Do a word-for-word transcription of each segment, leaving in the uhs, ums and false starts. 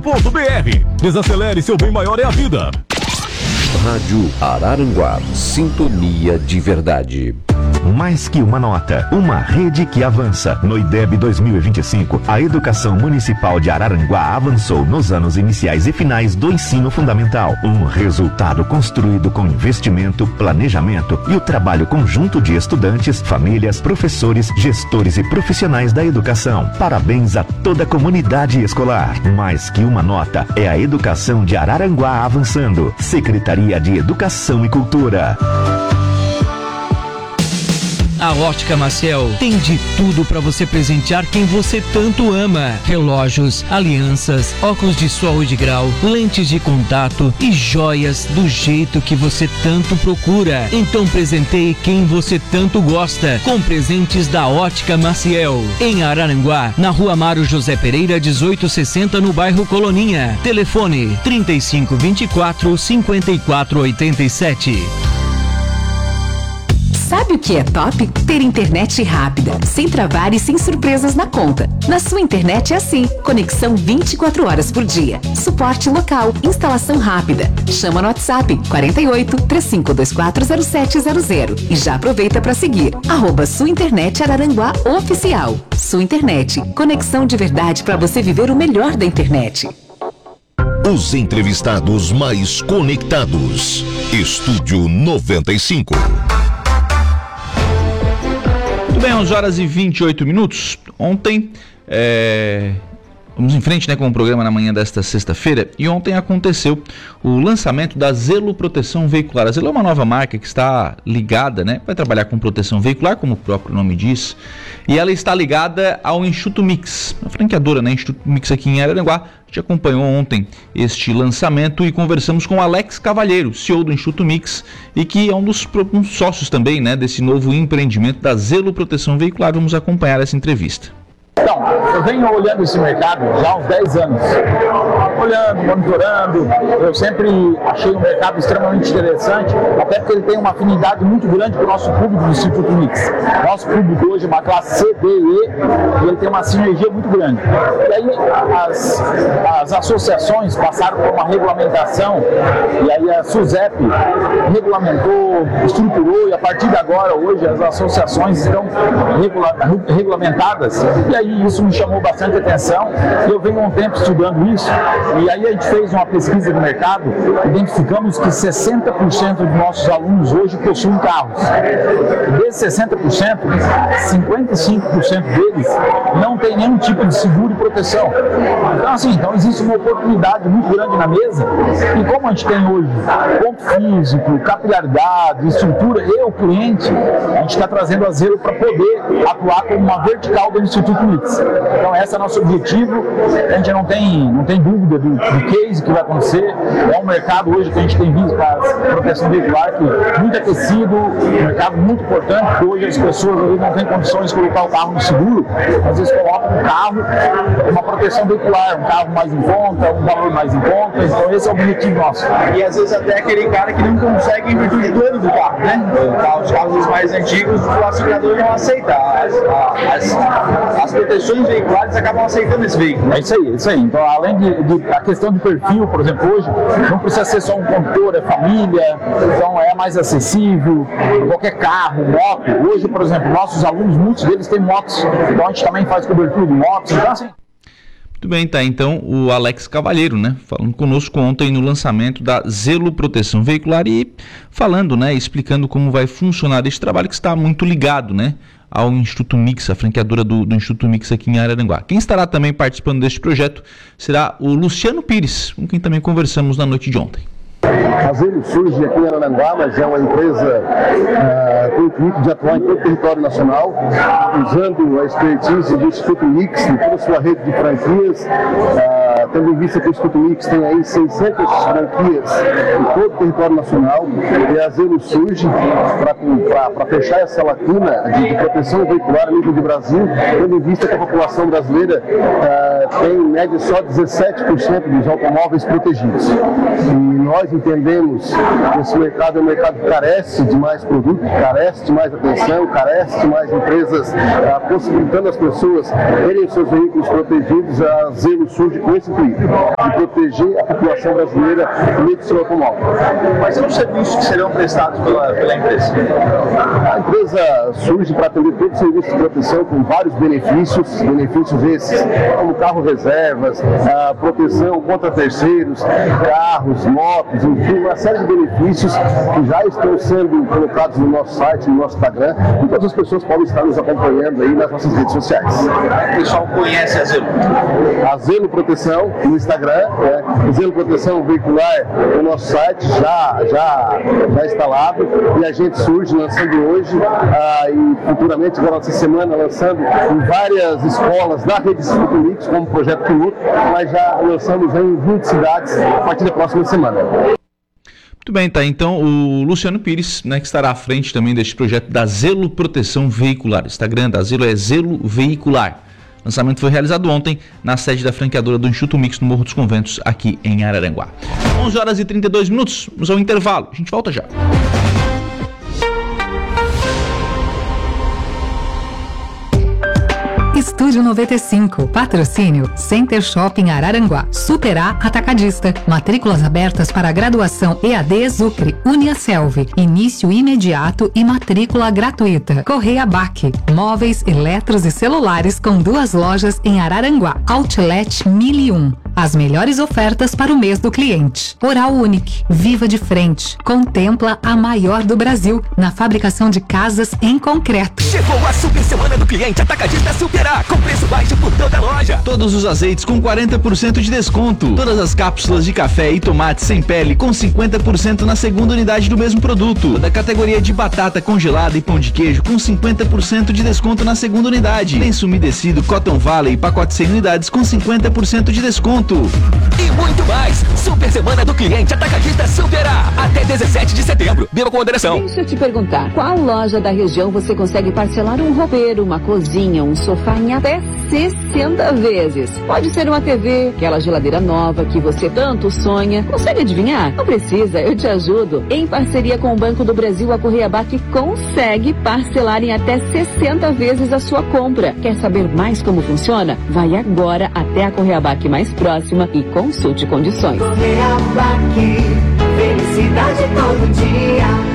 .br. Desacelere, seu bem maior é a vida. Rádio Araranguá, sintonia de verdade. Mais que uma nota, uma rede que avança. No I D E B dois mil e vinte e cinco, a Educação Municipal de Araranguá avançou nos anos iniciais e finais do ensino fundamental. Um resultado construído com investimento, planejamento e o trabalho conjunto de estudantes, famílias, professores, gestores e profissionais da educação. Parabéns a toda a comunidade escolar. Mais que uma nota, é a educação de Araranguá avançando. Secretaria de Educação e Cultura. A Ótica Maciel tem de tudo para você presentear quem você tanto ama. Relógios, alianças, óculos de sol e de grau, lentes de contato e joias do jeito que você tanto procura. Então presenteie quem você tanto gosta com presentes da Ótica Maciel. Em Araranguá, na Rua Mário José Pereira, dezoito sessenta, no bairro Coloninha. Telefone trinta e cinco, vinte e quatro, cinquenta e quatro, oitenta e sete. Sabe o que é top? Ter internet rápida, sem travar e sem surpresas na conta. Na sua internet é assim, conexão vinte e quatro horas por dia, suporte local, instalação rápida. Chama no WhatsApp quarenta e oito, três cinco dois quatro, zero sete zero zero e já aproveita para seguir arroba Sua Internet Araranguá Oficial. Sua Internet, conexão de verdade para você viver o melhor da internet. Os entrevistados mais conectados. Estúdio noventa e cinco. Muito bem, onze horas e vinte e oito minutos. Ontem, é... vamos em frente, né, com o programa na manhã desta sexta-feira. E ontem aconteceu o lançamento da Zelo Proteção Veicular. A Zelo é uma nova marca que está ligada, né, vai trabalhar com proteção veicular, como o próprio nome diz. E ela está ligada ao Instituto Mix, a franqueadora, né, Instituto Mix aqui em Araranguá. A gente acompanhou ontem este lançamento e conversamos com o Alex Cavalheiro, C E O do Instituto Mix, e que é um dos um sócios também, né, desse novo empreendimento da Zelo Proteção Veicular. Vamos acompanhar essa entrevista. Então, eu venho olhando esse mercado já há uns dez anos, olhando, monitorando. Eu sempre achei o mercado extremamente interessante, até porque ele tem uma afinidade muito grande com o nosso público do Instituto Mix. Nosso público hoje é uma classe C, D e E, e ele tem uma sinergia muito grande. E aí as, as associações passaram por uma regulamentação, e aí a SUSEP regulamentou, estruturou, e a partir de agora, hoje, as associações estão regula, regulamentadas. E aí isso me chamou bastante atenção, eu venho há um tempo estudando isso, e aí a gente fez uma pesquisa de mercado, identificamos que sessenta por cento dos nossos alunos hoje possuem carros. Desses sessenta por cento, cinquenta e cinco por cento deles não tem nenhum tipo de seguro e proteção. Então assim, então existe uma oportunidade muito grande na mesa, e como a gente tem hoje ponto físico, capilaridade, estrutura e o cliente, a gente está trazendo a Zelo para poder atuar como uma vertical do Instituto Mix. Então esse é o nosso objetivo, a gente não tem, não tem dúvida do, do case que vai acontecer. É um mercado hoje que a gente tem visto para a proteção veicular que muito aquecido, um mercado muito importante, porque hoje as pessoas às vezes não têm condições de colocar o carro no seguro, às vezes colocam um carro, uma proteção veicular, um carro mais em conta, um valor mais em conta, então esse é o objetivo nosso. E às vezes até aquele cara que não consegue em virtude do ano do carro, né? Os carros mais antigos, o assegurador não aceita, as, as, as proteções veiculares acabam aceitando esse veículo. É isso aí, é isso aí. Então, além de, de a questão de perfil, por exemplo, hoje não precisa ser só um condutor, é família, então é mais acessível, qualquer carro, moto. Hoje, por exemplo, nossos alunos, muitos deles têm motos, então a gente também faz cobertura de motos, então assim. Muito bem, tá, então o Alex Cavalheiro, né, falando conosco ontem no lançamento da Zelo Proteção Veicular e falando, né, explicando como vai funcionar esse trabalho que está muito ligado, né, ao Instituto Mix, a franqueadora do, do Instituto Mix aqui em Araranguá. Quem estará também participando deste projeto será o Luciano Pires, com quem também conversamos na noite de ontem. A Zelo surge aqui em Araranguá, mas é uma empresa uh, com o intuito de atuar em todo o território nacional, usando a expertise do Instituto Mix e toda a sua rede de franquias, uh, tendo em vista que o Instituto Mix tem aí seiscentas franquias em todo o território nacional, e a Zelo surge para fechar essa lacuna de, de proteção veicular a nível do Brasil, tendo em vista que a população brasileira uh, tem em média só dezessete por cento dos automóveis protegidos. E nós entendemos que esse mercado é um mercado que carece de mais produto, carece de mais atenção, carece de mais empresas ah, possibilitando as pessoas terem seus veículos protegidos. A Zelo surge com esse intuito, de proteger a população brasileira no meio do seu automóvel. Quais são os serviços que serão prestados pela, pela empresa? A empresa surge para atender todos os serviços de proteção com vários benefícios, benefícios esses como carro reservas, a proteção contra terceiros, carros, motos, enfim, uma série de benefícios que já estão sendo colocados no nosso site, no nosso Instagram, e todas as pessoas podem estar nos acompanhando aí nas nossas redes sociais. O pessoal conhece a Zelo? A Zelo Proteção no Instagram, é, Zelo Proteção Veicular no nosso site, já, já, já instalado, e a gente surge lançando hoje ah, e futuramente, agora essa semana, lançando em várias escolas da rede Instituto Mix, como projeto piloto, mas já lançamos em vinte cidades a partir da próxima semana. Muito bem, tá. Então o Luciano Pires, né, que estará à frente também deste projeto da Zelo Proteção Veicular. O Instagram da Zelo é Zelo Veicular. O lançamento foi realizado ontem na sede da franqueadora do Instituto Mix no Morro dos Conventos, aqui em Araranguá. onze horas e trinta e dois minutos, vamos ao intervalo. A gente volta já. Estúdio noventa e cinco, patrocínio Center Shopping Araranguá, Super A Atacadista, matrículas abertas para graduação E A D Exucre, Uniaselv, início imediato e matrícula gratuita. Correia B A C, móveis, eletros e celulares com duas lojas em Araranguá, Outlet mil e um. As melhores ofertas para o mês do cliente. Oral Unique, viva de frente, contempla a maior do Brasil na fabricação de casas em concreto. Chegou a super semana do cliente Atacadista Super A, com preço baixo por toda a loja. Todos os azeites com quarenta por cento de desconto. Todas as cápsulas de café e tomate sem pele com cinquenta por cento na segunda unidade do mesmo produto. Da categoria de batata congelada e pão de queijo com cinquenta por cento de desconto na segunda unidade. Lenço umedecido Cotton Valley pacote cem unidades com cinquenta por cento de desconto. E muito mais. Super semana do cliente Atacadista Super A, até dezessete de setembro. Beba com moderação. Deixa eu te perguntar, qual loja da região você consegue parcelar um roupeiro, uma cozinha, um sofá em até sessenta vezes? Pode ser uma T V, aquela geladeira nova que você tanto sonha. Consegue adivinhar? Não precisa, eu te ajudo. Em parceria com o Banco do Brasil, a Correia B A C consegue parcelar em até sessenta vezes a sua compra. Quer saber mais como funciona? Vai agora até a Correia B A C mais próxima e consulte condições. Correia B A C, felicidade todo dia.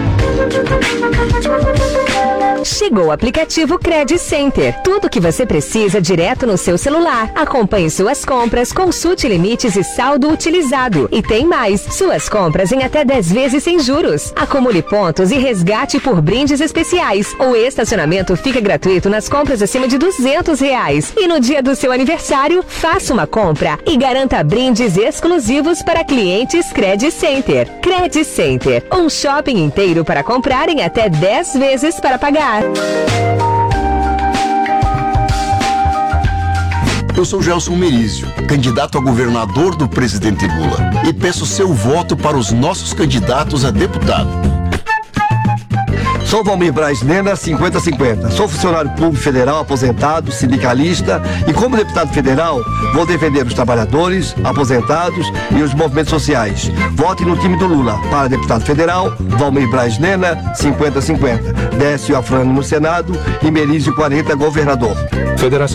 Chegou o aplicativo Credit Center. Tudo o que você precisa direto no seu celular. Acompanhe suas compras, consulte limites e saldo utilizado. E tem mais, suas compras em até dez vezes sem juros. Acumule pontos e resgate por brindes especiais. O estacionamento fica gratuito nas compras acima de duzentos reais. E no dia do seu aniversário, faça uma compra e garanta brindes exclusivos para clientes Credit Center. Credit Center, um shopping inteiro para comprar em até dez vezes para pagar. Eu sou Gelson Merizio, candidato a governador do presidente Lula, e peço seu voto para os nossos candidatos a deputado. Sou Valmir Braz Nena, cinquenta a cinquenta. Sou funcionário público federal, aposentado, sindicalista, e como deputado federal, vou defender os trabalhadores, aposentados e os movimentos sociais. Vote no time do Lula. Para deputado federal, Valmir Braz Nena, cinquenta a cinquenta. Décio Afrânio no Senado e Merizio quarenta, governador. Federação